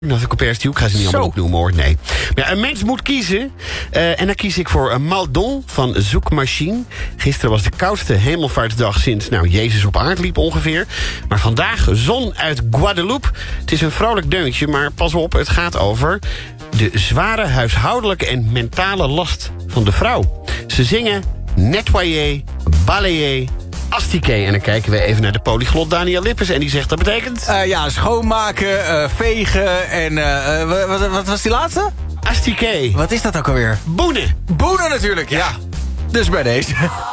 Nou, de Couperstiel, ik ga ze niet allemaal opnoemen hoor, nee. Maar ja, een mens moet kiezen. En dan kies ik voor Maldon van Zoekmachine. Gisteren was de koudste hemelvaartsdag sinds Jezus op aarde liep ongeveer. Maar vandaag zon uit Guadeloupe. Het is een vrolijk deuntje, maar pas op, het gaat over de zware huishoudelijke en mentale last van de vrouw. Ze zingen nettoyer, balayer, astiquer. En dan kijken we even naar de polyglot Daniel Lippens. En die zegt dat betekent... schoonmaken, vegen en... wat was die laatste? Astiquer. Wat is dat ook alweer? Boenen. Boenen natuurlijk, ja. Dus bij deze.